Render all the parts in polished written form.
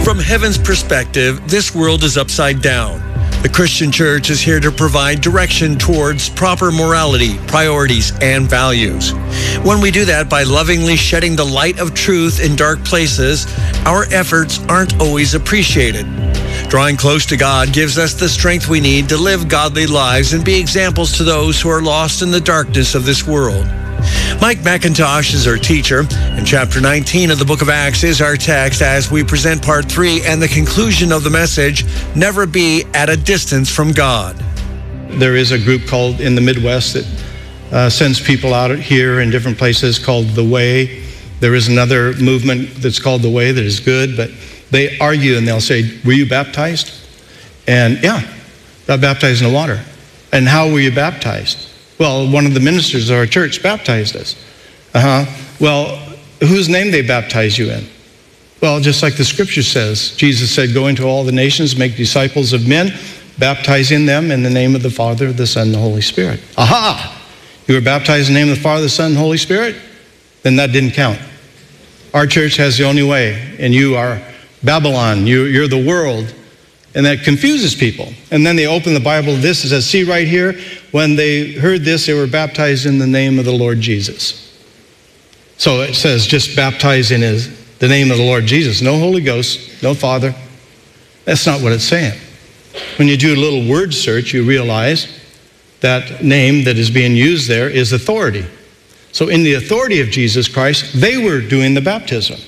From heaven's perspective, this world is upside down. The Christian church is here to provide direction towards proper morality, priorities, and values. When we do that by lovingly shedding the light of truth in dark places, our efforts aren't always appreciated. Drawing close to God gives us the strength we need to live godly lives and be examples to those who are lost in the darkness of this world. Mike McIntosh is our teacher, and chapter 19 of the book of Acts is our text as we present part 3 and the conclusion of the message, Never Be at a Distance from God. There is a group called in the Midwest that sends people out here in different places called The Way. There is another movement that's called The Way that is good, but they argue and they'll say, were you baptized? And yeah, got baptized in the water. And how were you baptized? Well, one of the ministers of our church baptized us. Well, whose name they baptize you in? Well, just like the scripture says, Jesus said, go into all the nations, make disciples of men, baptizing them in the name of the Father, the Son, and the Holy Spirit. Aha! You were baptized in the name of the Father, the Son, and the Holy Spirit? Then that didn't count. Our church has the only way, and you are Babylon, you're the world. And that confuses people. And then they open the Bible, this says, see right here, when they heard this, they were baptized in the name of the Lord Jesus. So it says, just baptize in the name of the Lord Jesus. No Holy Ghost, no Father. That's not what it's saying. When you do a little word search, you realize that name that is being used there is authority. So in the authority of Jesus Christ, they were doing the baptism.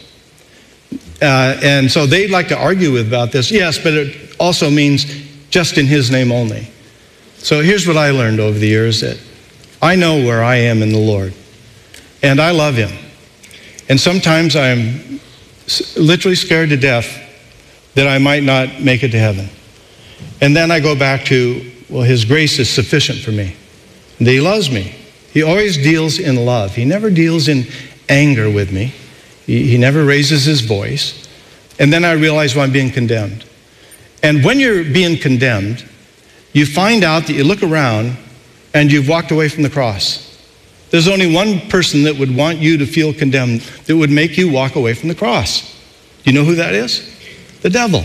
And so they'd like to argue about this. Yes, but it also means just in his name only. So here's what I learned over the years, that I know where I am in the Lord. And I love him. And sometimes I'm literally scared to death that I might not make it to heaven. And then I go back to, well, his grace is sufficient for me. And he loves me. He always deals in love. He never deals in anger with me. He never raises his voice. And then I realize, well, I'm being condemned. And when you're being condemned, you find out that you look around and you've walked away from the cross. There's only one person that would want you to feel condemned, that would make you walk away from the cross. You know who that is? The devil.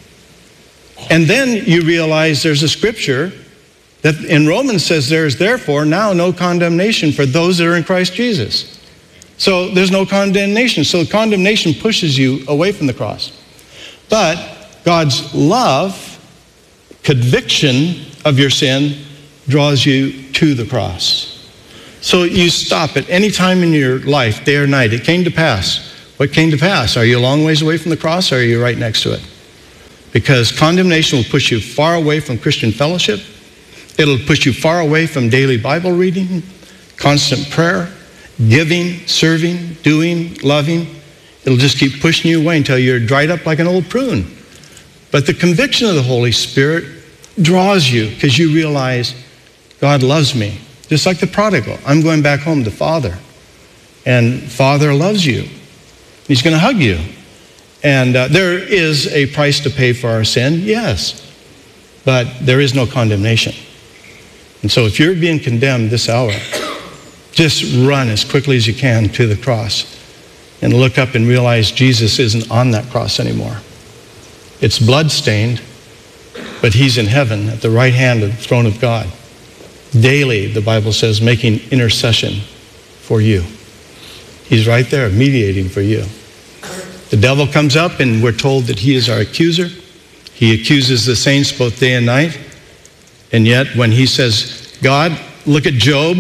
And then you realize there's a scripture that in Romans says there is therefore now no condemnation for those that are in Christ Jesus. So there's no condemnation. So condemnation pushes you away from the cross. But God's love, conviction of your sin, draws you to the cross. So you stop at any time in your life, day or night. It came to pass. What came to pass? Are you a long ways away from the cross, or are you right next to it? Because condemnation will push you far away from Christian fellowship. It'll push you far away from daily Bible reading, constant prayer, giving, serving, doing, loving. It'll just keep pushing you away until you're dried up like an old prune. But the conviction of the Holy Spirit draws you because you realize God loves me. Just like the prodigal. I'm going back home to Father. And Father loves you. He's going to hug you. And there is a price to pay for our sin, yes. But there is no condemnation. And so if you're being condemned this hour, just run as quickly as you can to the cross and look up and realize Jesus isn't on that cross anymore. It's blood-stained, but he's in heaven at the right hand of the throne of God. Daily, the Bible says, making intercession for you. He's right there mediating for you. The devil comes up and we're told that he is our accuser. He accuses the saints both day and night. And yet when he says, God, look at Job,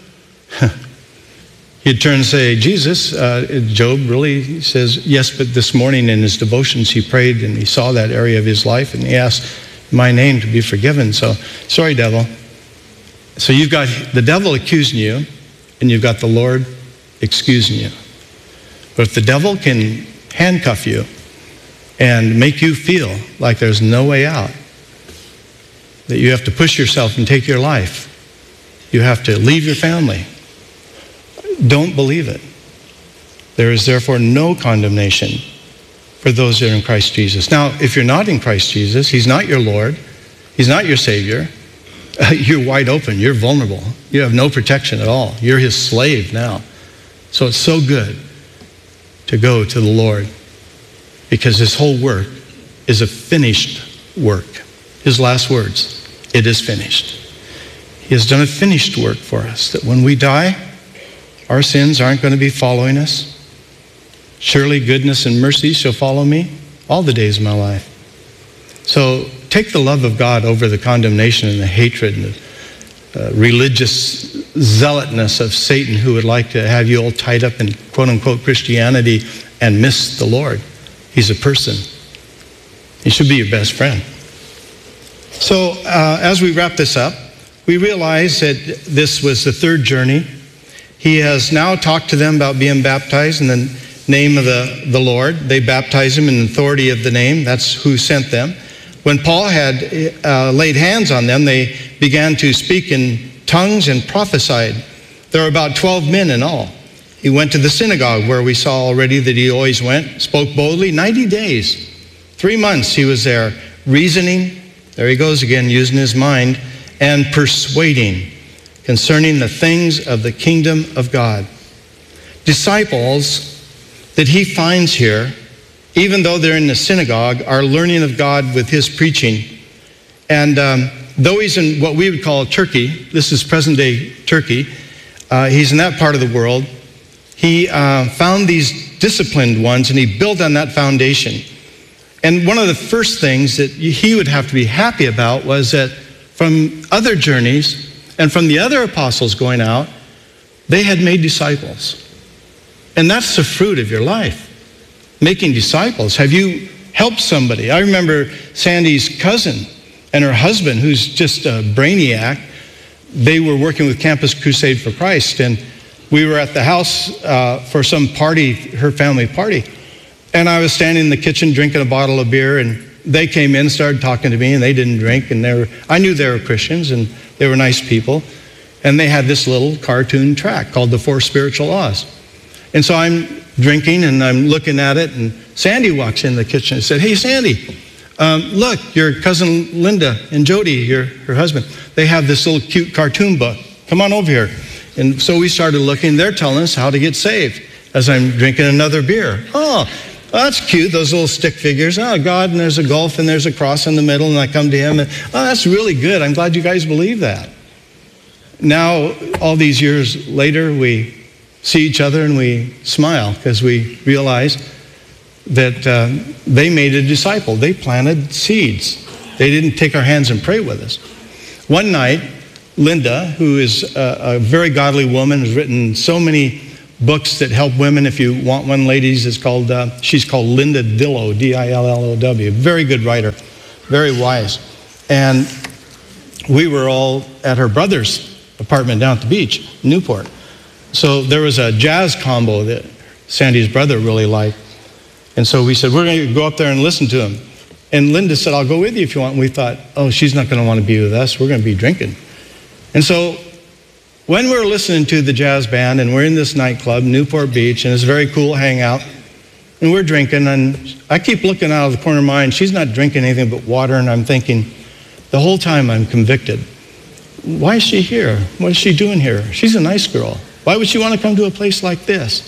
he'd turn and say, Jesus, Job really says, yes, but this morning in his devotions he prayed and he saw that area of his life and he asked my name to be forgiven. So, sorry, devil. So you've got the devil accusing you and you've got the Lord excusing you. But if the devil can handcuff you and make you feel like there's no way out, that you have to push yourself and take your life, you have to leave your family, don't believe it. There is therefore no condemnation for those that are in Christ Jesus. Now, if you're not in Christ Jesus, he's not your Lord, he's not your Savior, you're wide open, you're vulnerable, you have no protection at all. You're his slave now. So it's so good to go to the Lord because his whole work is a finished work. His last words, it is finished. He has done a finished work for us, that when we die, our sins aren't going to be following us. Surely goodness and mercy shall follow me all the days of my life. So take the love of God over the condemnation and the hatred and the religious zealotness of Satan, who would like to have you all tied up in quote-unquote Christianity and miss the Lord. He's a person. He should be your best friend. So as we wrap this up, we realize that this was the third journey. He has now talked to them about being baptized in the name of the Lord. They baptized him in the authority of the name. That's who sent them. When Paul had laid hands on them, they began to speak in tongues and prophesied. There were about 12 men in all. He went to the synagogue, where we saw already that he always went, spoke boldly. 90 days, 3 months he was there, reasoning, there he goes again, using his mind, and persuading concerning the things of the kingdom of God. Disciples that he finds here, even though they're in the synagogue, are learning of God with his preaching. And though he's in what we would call Turkey, this is present-day Turkey, he's in that part of the world, he found these disciplined ones, and he built on that foundation. And one of the first things that he would have to be happy about was that from other journeys and from the other apostles going out, they had made disciples. And that's the fruit of your life, making disciples. Have you helped somebody? I remember Sandy's cousin and her husband, who's just a brainiac. They were working with Campus Crusade for Christ, and we were at the house for some party, her family party. And I was standing in the kitchen drinking a bottle of beer, and they came in and started talking to me, and they didn't drink, and I knew they were Christians, and they were nice people. And they had this little cartoon tract called The Four Spiritual Laws. And so I'm drinking, and I'm looking at it, and Sandy walks in the kitchen and said, "Hey, Sandy, look, your cousin Linda and Jody, her husband, they have this little cute cartoon book. Come on over here." And so we started looking. They're telling us how to get saved as I'm drinking another beer. Oh, that's cute, those little stick figures. Oh, God, and there's a gulf, and there's a cross in the middle, and I come to him. And, oh, that's really good. I'm glad you guys believe that. Now, all these years later, we see each other and we smile because we realize that they made a disciple. They planted seeds. They didn't take our hands and pray with us. One night, Linda, who is a very godly woman, has written so many books that help women. If you want one, ladies, it's called, she's called Linda Dillow, D-I-L-L-O-W. Very good writer, very wise. And we were all at her brother's apartment down at the beach, Newport. So there was a jazz combo that Sandy's brother really liked. And so we said, we're going to go up there and listen to him. And Linda said, "I'll go with you if you want." And we thought, oh, she's not going to want to be with us. We're going to be drinking. And so when we were listening to the jazz band, and we're in this nightclub, Newport Beach, and it's a very cool hangout, and we're drinking, and I keep looking out of the corner of my eye, and she's not drinking anything but water, and I'm thinking, the whole time I'm convicted. Why is she here? What is she doing here? She's a nice girl. Why would she want to come to a place like this?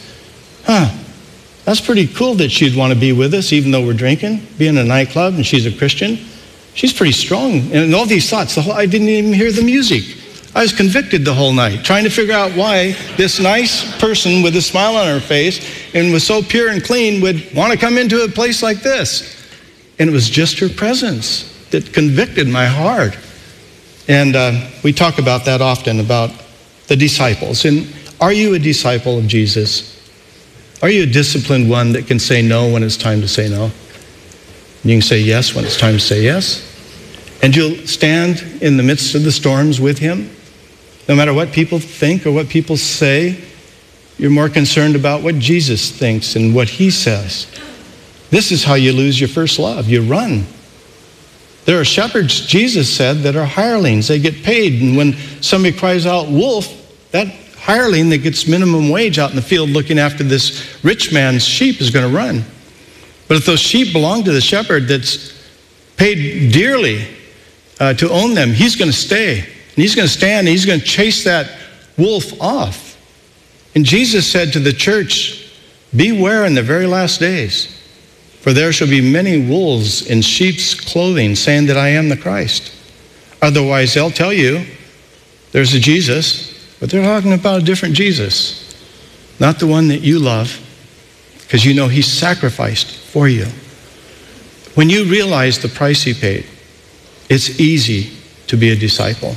That's pretty cool that she'd want to be with us, even though we're drinking, be in a nightclub, and she's a Christian. She's pretty strong. And all these thoughts, I didn't even hear the music. I was convicted the whole night, trying to figure out why this nice person with a smile on her face and was so pure and clean would want to come into a place like this. And it was just her presence that convicted my heart. And we talk about that often, about the disciples. And are you a disciple of Jesus? Are you a disciplined one that can say no when it's time to say no? You can say yes when it's time to say yes. And you'll stand in the midst of the storms with him. No matter what people think or what people say, you're more concerned about what Jesus thinks and what he says. This is how you lose your first love. You run. There are shepherds, Jesus said, that are hirelings. They get paid. And when somebody cries out, "Wolf," that hireling that gets minimum wage out in the field looking after this rich man's sheep is going to run. But if those sheep belong to the shepherd that's paid dearly to own them, he's going to stay. And he's going to stand and he's going to chase that wolf off. And Jesus said to the church, "Beware in the very last days, for For there shall be many wolves in sheep's clothing, saying that I am the Christ. Otherwise, they'll tell you there's a Jesus, but they're talking about a different Jesus, not the one that you love, because you know he sacrificed for you. When you realize the price he paid, it's easy to be a disciple.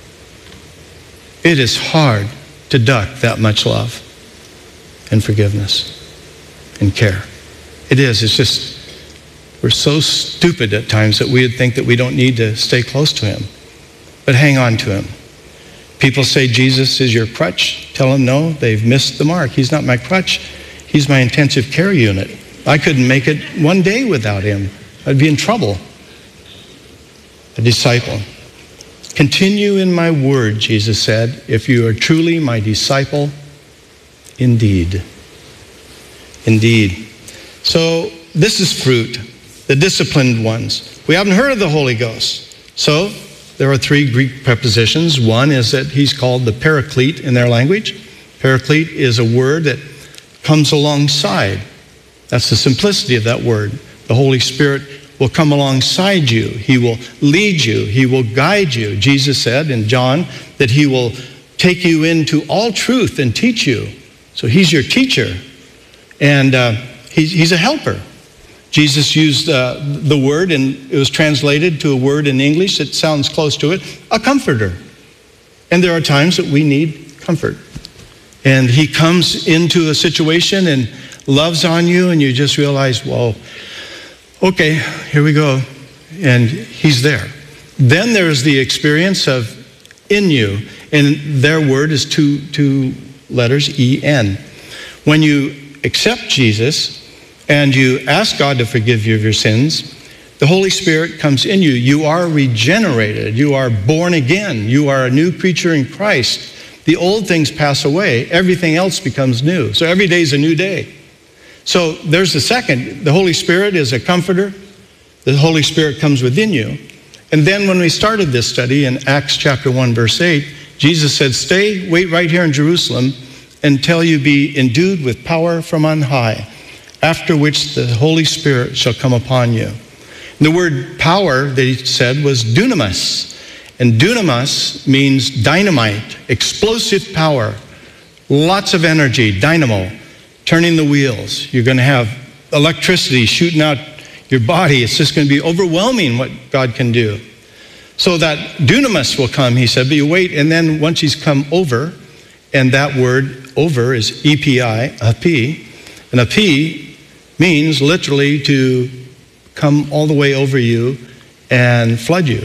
It is hard to duck that much love and forgiveness and care. It is. It's just, we're so stupid at times that we would think that we don't need to stay close to him. But hang on to him. People say Jesus is your crutch. Tell them no, they've missed the mark. He's not my crutch. He's my intensive care unit. I couldn't make it one day without him. I'd be in trouble. A disciple. Continue in my word, Jesus said, if you are truly my disciple, indeed. Indeed. So this is fruit, the disciplined ones. We haven't heard of the Holy Ghost. So there are three Greek prepositions. One is that he's called the Paraclete in their language. Paraclete is a word that comes alongside. That's the simplicity of that word. The Holy Spirit will come alongside you. He will lead you. He will guide you. Jesus said in John that he will take you into all truth and teach you. So he's your teacher. And he's a helper. Jesus used the word, and it was translated to a word in English that sounds close to it, a comforter. And there are times that we need comfort. And he comes into a situation and loves on you, and you just realize, well, okay, here we go. And he's there. Then there's the experience of in you, and their word is two letters, E-N. When you accept Jesus and you ask God to forgive you of your sins, the Holy Spirit comes in you. You are regenerated. You are born again. You are a new creature in Christ. The old things pass away. Everything else becomes new. So every day is a new day. So there's the second. The Holy Spirit is a comforter. The Holy Spirit comes within you. And then when we started this study in Acts chapter 1, verse 8, Jesus said, wait right here in Jerusalem until you be endued with power from on high, after which the Holy Spirit shall come upon you. And the word power that he said was dunamis. And dunamis means dynamite, explosive power, lots of energy, dynamo, turning the wheels. You're going to have electricity shooting out your body. It's just going to be overwhelming what God can do. So that dunamis will come, he said, but you wait, and then once he's come over, and that word over is E-P-I, api, and api means literally to come all the way over you and flood you.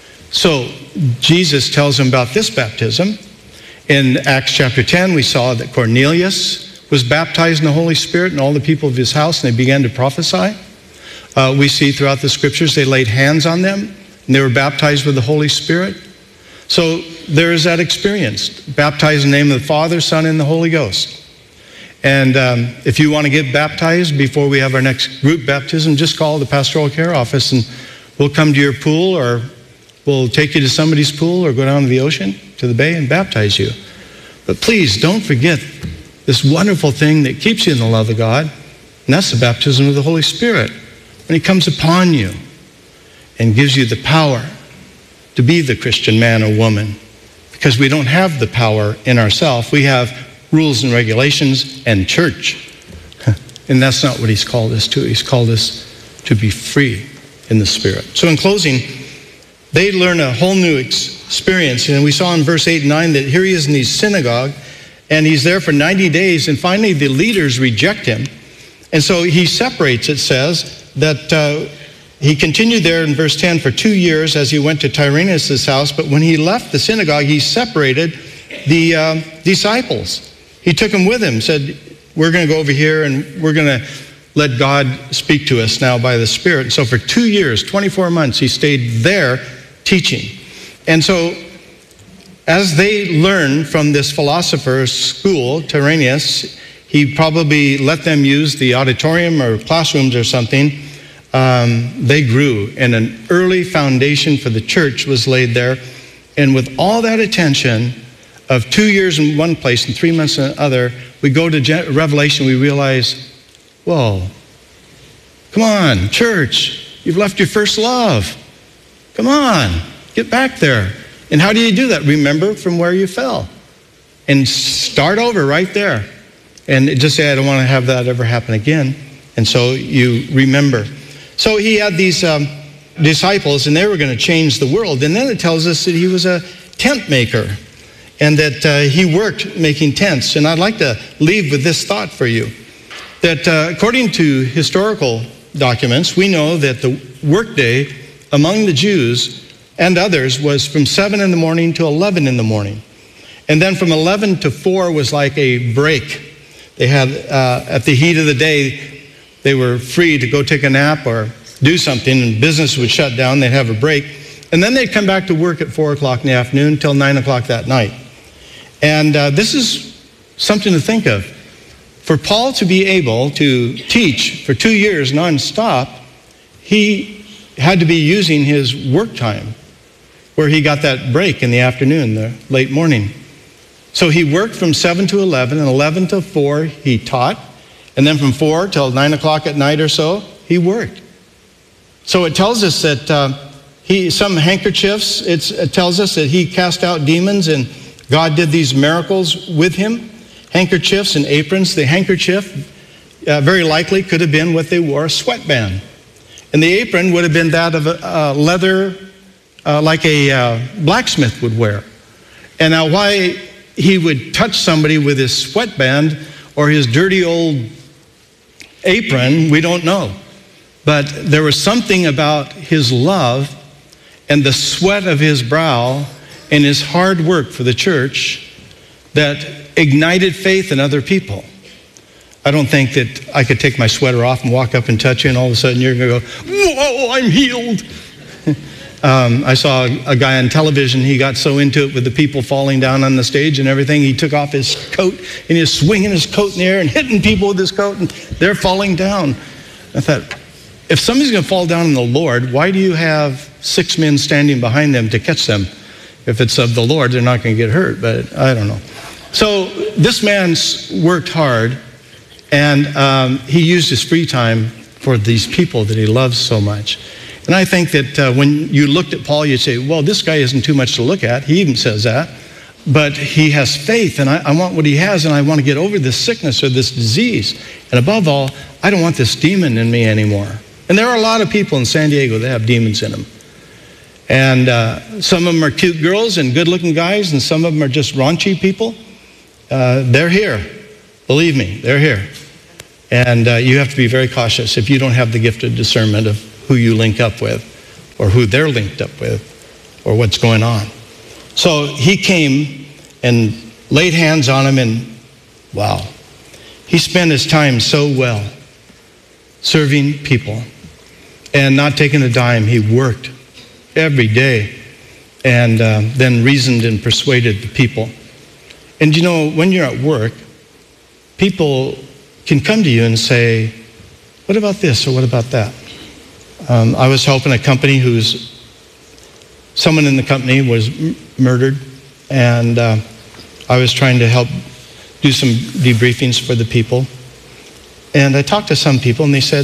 So Jesus tells him about this baptism. In Acts chapter 10, we saw that Cornelius was baptized in the Holy Spirit and all the people of his house, and they began to prophesy. We see throughout the scriptures they laid hands on them, and they were baptized with the Holy Spirit. So there is that experience, baptized in the name of the Father, Son, and the Holy Ghost. And if you want to get baptized before we have our next group baptism, just call the pastoral care office and we'll come to your pool, or we'll take you to somebody's pool, or go down to the ocean, to the bay, and baptize you. But please don't forget this wonderful thing that keeps you in the love of God, and that's the baptism of the Holy Spirit. When he comes upon you and gives you the power to be the Christian man or woman, because we don't have the power in ourselves. We have rules and regulations and church. And that's not what he's called us to. He's called us to be free in the Spirit. So in closing, they learn a whole new experience. And we saw in verse 8 and 9 that here he is in the synagogue, and he's there for 90 days, and finally the leaders reject him. And so he separates, it says, that he continued there in verse 10 for 2 years as he went to Tyrannus' house, but when he left the synagogue, he separated the disciples. He took them with him, said, we're going to go over here and we're going to let God speak to us now by the Spirit. And so for 2 years, 24 months, he stayed there teaching. And so as they learned from this philosopher's school, Tyrannus, he probably let them use the auditorium or classrooms or something. They grew, and an early foundation for the church was laid there. And with all that attention of 2 years in one place and 3 months in another, we go to Revelation, we realize, whoa, Come on, church, you've left your first love. Come on, get back there. And how do you do that? Remember from where you fell. And start over right there. And just say, I don't want to have that ever happen again. And so you remember. So he had these disciples, and they were going to change the world. And then it tells us that he was a tent maker, and that he worked making tents. And I'd like to leave with this thought for you, that according to historical documents, we know that the workday among the Jews and others was from 7 in the morning to 11 in the morning. And then from 11 to 4 was like a break. They had, at the heat of the day, they were free to go take a nap or do something, and business would shut down. They'd have a break. And then they'd come back to work at 4 o'clock in the afternoon till 9 o'clock that night. And this is something to think of. For Paul to be able to teach for 2 years nonstop, he had to be using his work time, where he got that break in the afternoon, the late morning. So he worked from 7 to 11, and 11 to 4 he taught, and then from 4 till 9 o'clock at night or so, he worked. So it tells us that some handkerchiefs, it tells us that he cast out demons, and God did these miracles with him. Handkerchiefs and aprons. The handkerchief very likely could have been what they wore, a sweatband. And the apron would have been that of a leather, like a blacksmith would wear. And now why he would touch somebody with his sweatband or his dirty old apron, we don't know. But there was something about his love and the sweat of his brow and his hard work for the church that ignited faith in other people. I don't think that I could take my sweater off and walk up and touch you, and all of a sudden you're going to go, whoa, I'm healed. I saw a guy on television. He got so into it with the people falling down on the stage and everything. He took off his coat, and he was swinging his coat in the air and hitting people with his coat, and they're falling down. I thought, if somebody's going to fall down in the Lord, why do you have 6 men standing behind them to catch them? If it's of the Lord, they're not going to get hurt, but I don't know. So this man worked hard, and he used his free time for these people that he loves so much. And I think that when you looked at Paul, you'd say, well, this guy isn't too much to look at. He even says that. But he has faith, and I want what he has, and I want to get over this sickness or this disease. And above all, I don't want this demon in me anymore. And there are a lot of people in San Diego that have demons in them. And some of them are cute girls and good-looking guys, and some of them are just raunchy people. They're here. Believe me, they're here. And you have to be very cautious if you don't have the gift of discernment of who you link up with, or who they're linked up with, or what's going on. So he came and laid hands on him, and wow, he spent his time so well serving people and not taking a dime. He worked every day, and then reasoned and persuaded the people. And you know, when you're at work, people can come to you and say, what about this or what about that? I was helping a company someone in the company was murdered, and I was trying to help do some debriefings for the people. And I talked to some people, and they said,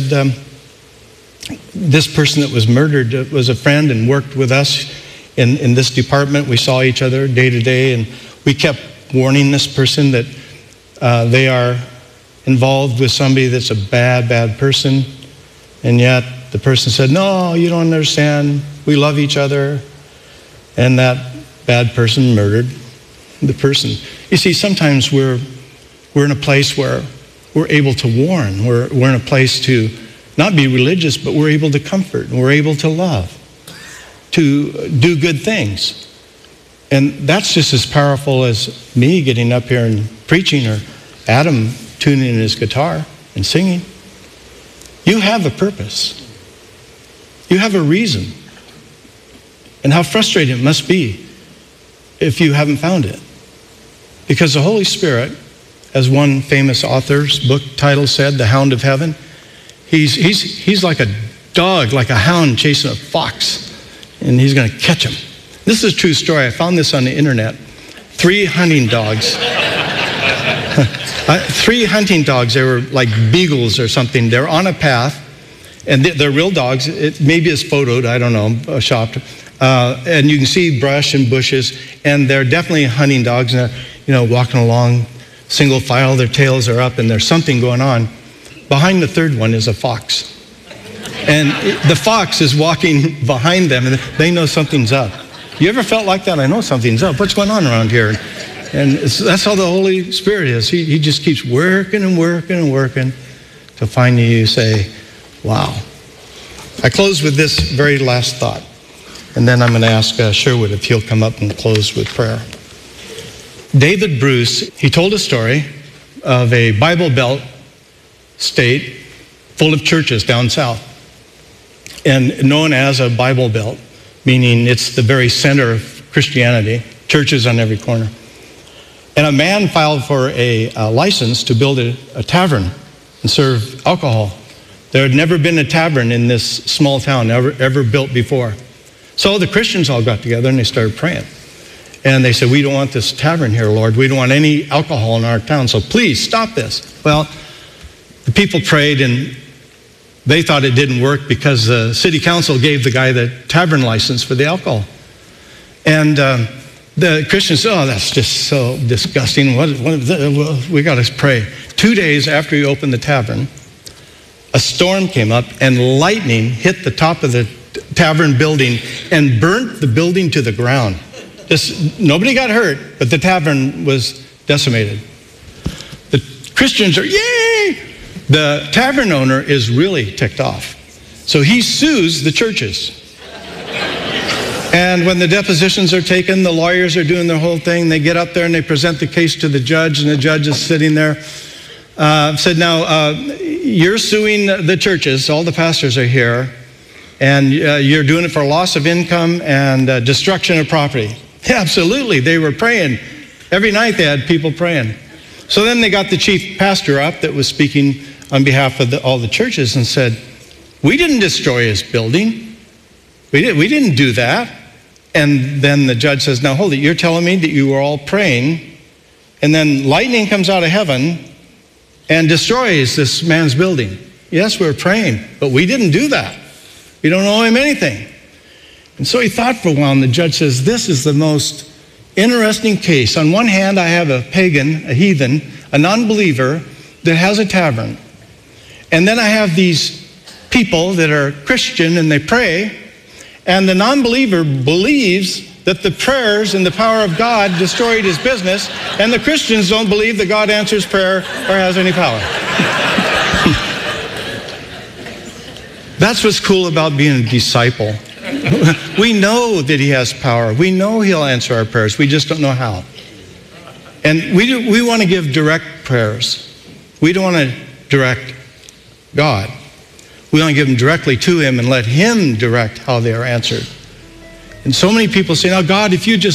this person that was murdered was a friend and worked with us in this department. We saw each other day to day, and we kept warning this person that they are involved with somebody that's a bad person. And yet the person said, no, you don't understand. We love each other. And that bad person murdered the person. You see, sometimes we're in a place where we're able to warn. We're in a place to not be religious, but we're able to comfort, and we're able to love, to do good things. And that's just as powerful as me getting up here and preaching, or Adam tuning in his guitar and singing. You have a purpose. You have a reason. And how frustrating it must be if you haven't found it. Because the Holy Spirit, as one famous author's book title said, The Hound of Heaven, he's like a dog, like a hound chasing a fox, and he's going to catch him. This is a true story. I found this on the internet. 3 hunting dogs. 3 hunting dogs, they were like beagles or something. They're on a path, And they're real dogs. Maybe it's photoed, I don't know, shopped. And you can see brush and bushes, and they're definitely hunting dogs, and they're, walking along, single file, their tails are up, and there's something going on. Behind the third one is a fox. And the fox is walking behind them, and they know something's up. You ever felt like that? I know something's up. What's going on around here? And that's how the Holy Spirit is. He just keeps working and working and working till finally you say, wow. I close with this very last thought. And then I'm going to ask Sherwood if he'll come up and close with prayer. David Bruce, he told a story of a Bible Belt state full of churches down south, and known as a Bible Belt, meaning it's the very center of Christianity, churches on every corner. And a man filed for a license to build a tavern and serve alcohol. There had never been a tavern in this small town ever built before. So the Christians all got together and they started praying. And they said, we don't want this tavern here, Lord. We don't want any alcohol in our town, so please stop this. Well, the people prayed, and they thought it didn't work because the city council gave the guy the tavern license for the alcohol. And the Christians said, oh, that's just so disgusting. We got to pray. 2 days after he opened the tavern, a storm came up and lightning hit the top of the tavern building and burnt the building to the ground. Nobody got hurt, but the tavern was decimated. The Christians are, yay! The tavern owner is really ticked off. So he sues the churches. And when the depositions are taken, the lawyers are doing their whole thing. They get up there and they present the case to the judge, and the judge is sitting there. Said, now, you're suing the churches. All the pastors are here. And you're doing it for loss of income and destruction of property. Yeah, absolutely. They were praying. Every night they had people praying. So then they got the chief pastor up that was speaking on behalf of all the churches and said, we didn't destroy his building. We didn't do that. And then the judge says, now hold it. You're telling me that you were all praying, and then lightning comes out of heaven and destroys this man's building. Yes, we were praying, but we didn't do that. We don't owe him anything. And so he thought for a while, and the judge says, this is the most interesting case. On one hand, I have a pagan, a heathen, a non-believer that has a tavern. And then I have these people that are Christian and they pray, and the non-believer believes that the prayers and the power of God destroyed his business, and the Christians don't believe that God answers prayer or has any power. That's what's cool about being a disciple. We know that he has power. We know he'll answer our prayers. We just don't know how. And we want to give direct prayers. We don't want to direct God. We want to give them directly to him and let him direct how they are answered. And so many people say, now God, if you just